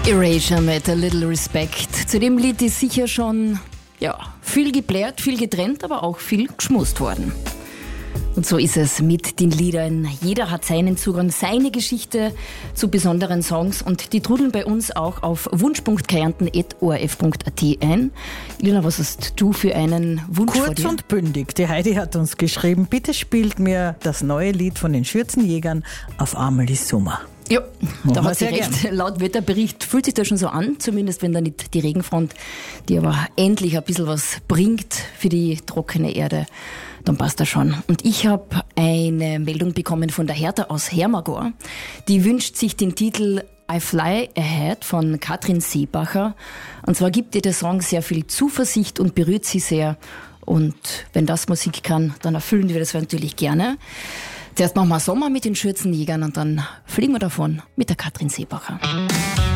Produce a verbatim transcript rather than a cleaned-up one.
Erasure mit A Little Respect. Zu dem Lied ist sicher schon ja, viel geblärt, viel getrennt, aber auch viel geschmust worden. Und so ist es mit den Liedern. Jeder hat seinen Zugang, seine Geschichte zu besonderen Songs und die trudeln bei uns auch auf wunsch punkt kärnten at o r f punkt a t ein. Ilona, was hast du für einen Wunsch Kurz vor dir? und bündig. Die Heidi hat uns geschrieben, bitte spielt mir das neue Lied von den Schürzenjägern auf Amelie Sommer. Ja, da Machen wir hat sie sehr recht. gern. Laut Wetterbericht fühlt sich das schon so an, zumindest wenn da nicht die Regenfront, die aber endlich ein bisschen was bringt für die trockene Erde, dann passt das schon. Und ich habe eine Meldung bekommen von der Hertha aus Hermagor. Die wünscht sich den Titel I Fly Ahead von Katrin Seebacher. Und zwar gibt ihr der Song sehr viel Zuversicht und berührt sie sehr. Und wenn das Musik kann, dann erfüllen wir das natürlich gerne. Zuerst machen wir Sommer mit den Schürzenjägern und dann fliegen wir davon mit der Katrin Seebacher.